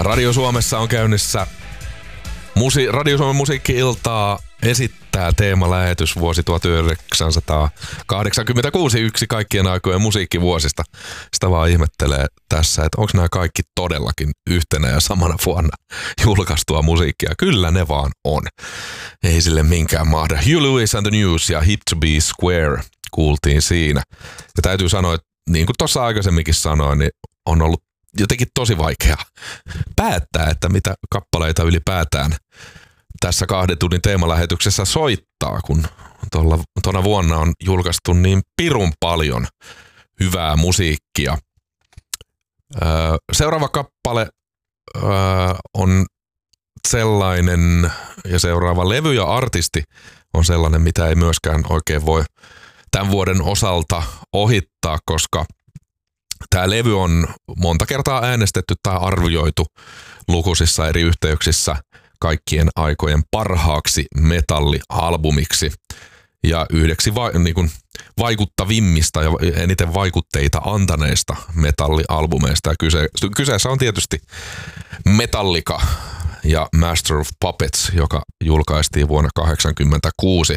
Radio Suomessa on käynnissä Radio Suomen musiikki-iltaa esittää teemalähetys vuosi 1986, yksi kaikkien aikojen musiikkivuosista. Sitä vaan ihmettelee tässä, että onko nämä kaikki todellakin yhtenä ja samana vuonna julkaistua musiikkia. Kyllä ne vaan on. Ei sille minkään mahda. Hugh Lewis and the News ja Hip to be Square kuultiin siinä. Ja täytyy sanoa, että niin kuin tuossa aikaisemminkin sanoin, niin on ollut jotenkin tosi vaikea päättää, että mitä kappaleita ylipäätään tässä 2 tunnin teemalähetyksessä soittaa, kun tuona vuonna on julkaistu niin pirun paljon hyvää musiikkia. Seuraava kappale on sellainen, ja seuraava levy ja artisti on sellainen, mitä ei myöskään oikein voi tämän vuoden osalta ohittaa, koska tämä levy on monta kertaa äänestetty tai arvioitu lukuisissa eri yhteyksissä kaikkien aikojen parhaaksi metallialbumiksi ja yhdeksi vaikuttavimmista ja eniten vaikutteita antaneista metallialbumeista. Kyseessä on tietysti Metallica ja Master of Puppets, joka julkaistiin vuonna 1986.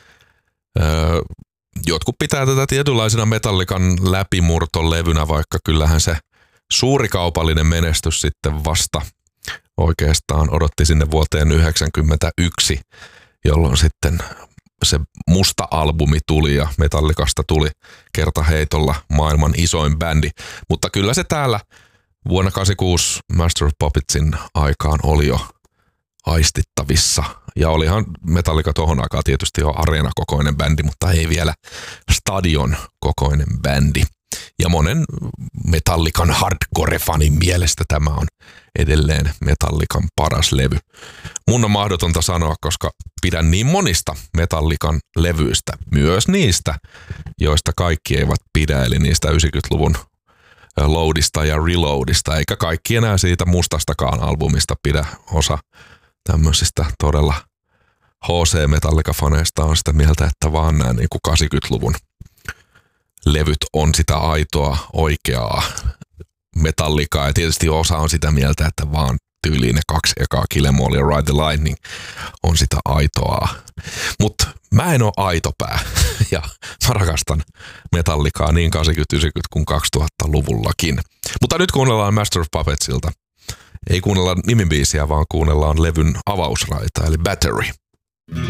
Jotkut pitää tätä tietynlaisena Metallican läpimurtolevynä, vaikka kyllähän se suuri kaupallinen menestys sitten vasta oikeastaan odotti sinne vuoteen 1991, jolloin sitten se musta albumi tuli ja Metallicasta tuli kertaheitolla maailman isoin bändi. Mutta kyllä se täällä vuonna 1986 Master of Puppetsin aikaan oli jo aistittavissa. Ja olihan Metallica tohon aikaan tietysti jo areenakokoinen bändi, mutta ei vielä stadion kokoinen bändi. Ja monen Metallican hardcore-fanin mielestä tämä on edelleen Metallican paras levy. Mun on mahdotonta sanoa, koska pidän niin monista Metallican levyistä, myös niistä, joista kaikki eivät pidä, eli niistä 90-luvun Loadista ja Reloadista, eikä kaikki enää siitä mustastakaan albumista pidä. Osa tämmöisistä todella HC-Metallica-faneista on sitä mieltä, että vaan nämä niin kuin 80-luvun levyt on sitä aitoa, oikeaa Metallicaa. Ja tietysti osa on sitä mieltä, että vaan tyyliin ne 2 ekaa Kill 'Em All ja Ride the Lightning on sitä aitoa. Mutta mä en oo aitopää ja mä rakastan Metallicaa niin 80-, 90- kuin 2000-luvullakin. Mutta nyt kuunnellaan Master of Puppetsilta. Ei kuunnella nimibiisiä, vaan kuunnellaan levyn avausraita, eli Battery.